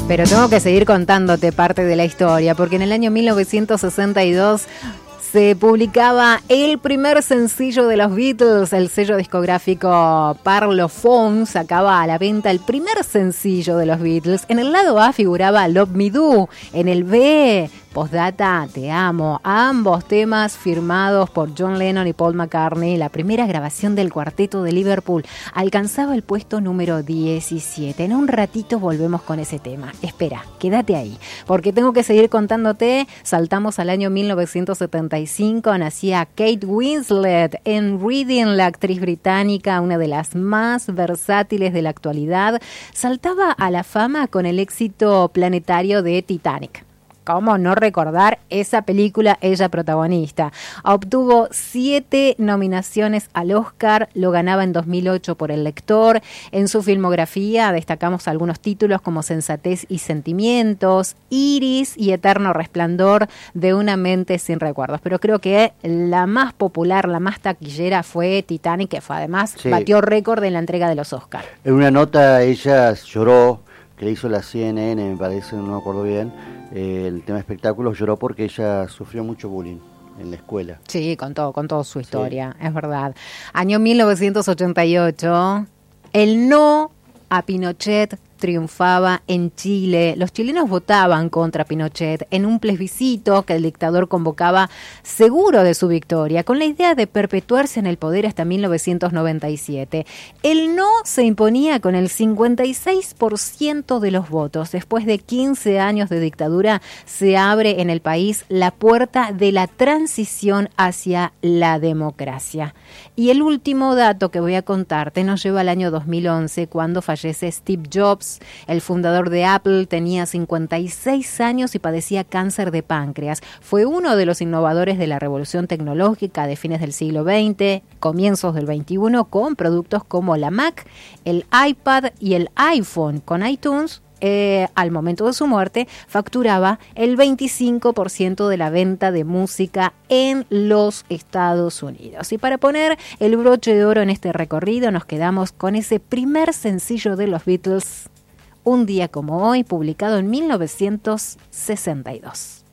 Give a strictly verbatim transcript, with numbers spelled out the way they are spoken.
Pero tengo que seguir contándote parte de la historia, porque en el año mil novecientos sesenta y dos se publicaba el primer sencillo de los Beatles. El sello discográfico Parlophone sacaba a la venta el primer sencillo de los Beatles. En el lado A figuraba Love Me Do, en el B, Postdata, Te Amo. Ambos temas firmados por John Lennon y Paul McCartney. La primera grabación del cuarteto de Liverpool alcanzaba el puesto número diecisiete. En un ratito volvemos con ese tema. Espera, quédate ahí, porque tengo que seguir contándote. Saltamos al año mil novecientos setenta y cinco. Nacía Kate Winslet en Reading, la actriz británica, una de las más versátiles de la actualidad. Saltaba a la fama con el éxito planetario de Titanic. ¿Cómo no recordar esa película? Ella protagonista. Obtuvo siete nominaciones al Oscar, lo ganaba en dos mil ocho por El Lector. En su filmografía destacamos algunos títulos como Sensatez y Sentimientos, Iris y Eterno Resplandor de una mente sin recuerdos. Pero creo que la más popular, la más taquillera fue Titanic, que fue además, sí, batió récord en la entrega de los Oscar. En una nota ella lloró, que le hizo la C N N, me parece, no me acuerdo bien, eh, el tema de espectáculos, lloró porque ella sufrió mucho bullying en la escuela. Sí, con todo, con toda su historia, sí, es verdad. Año mil novecientos ochenta y ocho, el no a Pinochet triunfaba en Chile. Los chilenos votaban contra Pinochet en un plebiscito que el dictador convocaba seguro de su victoria, con la idea de perpetuarse en el poder hasta mil novecientos noventa y siete. El no se imponía con el cincuenta y seis por ciento de los votos. Después de quince años de dictadura, se abre en el país la puerta de la transición hacia la democracia. Y el último dato que voy a contarte nos lleva al año dos mil once, cuando fallece Steve Jobs. El fundador de Apple tenía cincuenta y seis años y padecía cáncer de páncreas. Fue uno de los innovadores de la revolución tecnológica de fines del siglo veinte, comienzos del veintiuno, con productos como la Mac, el iPad y el iPhone. Con iTunes, eh, al momento de su muerte, facturaba el veinticinco por ciento de la venta de música en los Estados Unidos. Y para poner el broche de oro en este recorrido, nos quedamos con ese primer sencillo de los Beatles, Un día como hoy, publicado en mil novecientos sesenta y dos.